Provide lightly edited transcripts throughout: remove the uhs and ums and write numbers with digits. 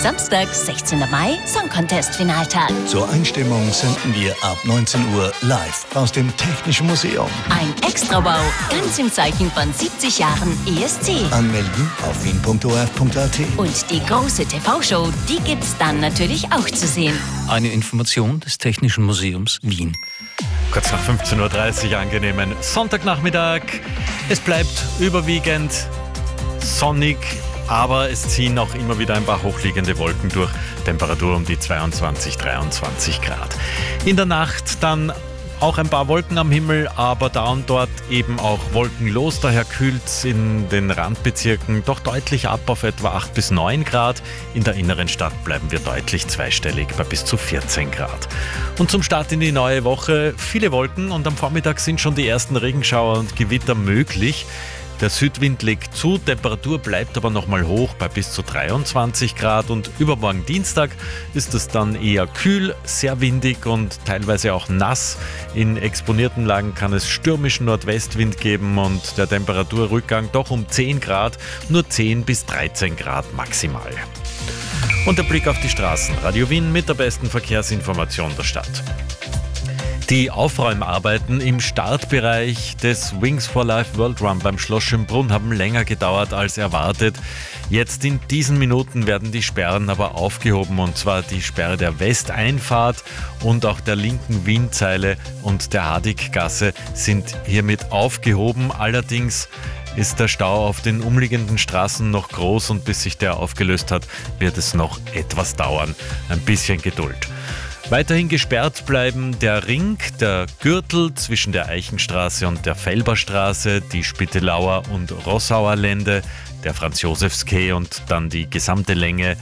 Samstag, 16. Mai, Song Contest Finaltag. Zur Einstimmung senden wir ab 19 Uhr live aus dem Technischen Museum. Ein Extrabau, ganz im Zeichen von 70 Jahren ESC. Anmelden auf wien.orf.at. Und die große TV-Show, die gibt's dann natürlich auch zu sehen. Eine Information des Technischen Museums Wien. Kurz nach 15.30 Uhr angenehmen Sonntagnachmittag. Es bleibt überwiegend sonnig, aber es ziehen auch immer wieder ein paar hochliegende Wolken durch. Temperatur um die 22, 23 Grad. In der Nacht dann auch ein paar Wolken am Himmel, aber da und dort eben auch wolkenlos. Daher kühlt es in den Randbezirken doch deutlich ab auf etwa 8 bis 9 Grad. In der inneren Stadt bleiben wir deutlich zweistellig bei bis zu 14 Grad. Und zum Start in die neue Woche viele Wolken und am Vormittag sind schon die ersten Regenschauer und Gewitter möglich. Der Südwind legt zu, Temperatur bleibt aber nochmal hoch bei bis zu 23 Grad und übermorgen Dienstag ist es dann eher kühl, sehr windig und teilweise auch nass. In exponierten Lagen kann es stürmischen Nordwestwind geben und der Temperaturrückgang doch um 10 Grad, nur 10 bis 13 Grad maximal. Und der Blick auf die Straßen. Radio Wien mit der besten Verkehrsinformation der Stadt. Die Aufräumarbeiten im Startbereich des Wings for Life World Run beim Schloss Schönbrunn haben länger gedauert als erwartet. Jetzt in diesen Minuten werden die Sperren aber aufgehoben, und zwar die Sperre der Westeinfahrt und auch der linken Wienzeile und der Hadiggasse sind hiermit aufgehoben. Allerdings ist der Stau auf den umliegenden Straßen noch groß und bis sich der aufgelöst hat, wird es noch etwas dauern. Ein bisschen Geduld. Weiterhin gesperrt bleiben der Ring, der Gürtel zwischen der Eichenstraße und der Felberstraße, die Spittelauer und Rossauer Lände, der Franz-Josefs-Quai und dann die gesamte Lände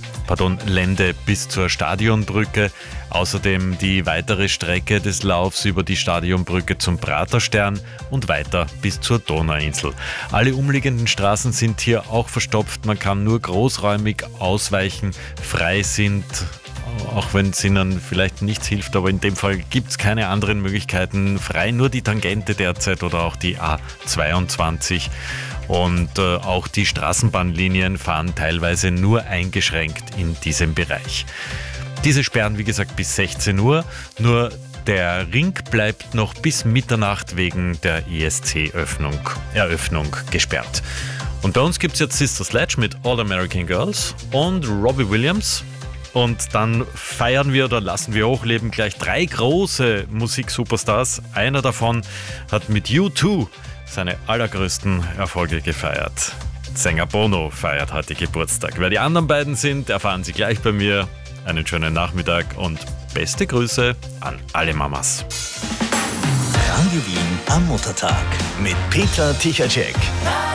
bis zur Stadionbrücke. Außerdem die weitere Strecke des Laufs über die Stadionbrücke zum Praterstern und weiter bis zur Donauinsel. Alle umliegenden Straßen sind hier auch verstopft. Man kann nur großräumig ausweichen. Frei sind, auch wenn es Ihnen vielleicht nichts hilft, aber in dem Fall gibt es keine anderen Möglichkeiten. Frei nur die Tangente derzeit oder auch die A22. Und auch die Straßenbahnlinien fahren teilweise nur eingeschränkt in diesem Bereich. Diese sperren, wie gesagt, bis 16 Uhr. Nur der Ring bleibt noch bis Mitternacht wegen der ESC-Eröffnung gesperrt. Und bei uns gibt es jetzt Sister Sledge mit All American Girls und Robbie Williams. Und dann feiern wir oder lassen wir hochleben gleich 3 große Musiksuperstars. Einer davon hat mit U2 seine allergrößten Erfolge gefeiert. Sänger Bono feiert heute Geburtstag. Wer die anderen beiden sind, erfahren Sie gleich bei mir. Einen schönen Nachmittag und beste Grüße an alle Mamas. Radio Wien am Muttertag mit Peter Tichacek.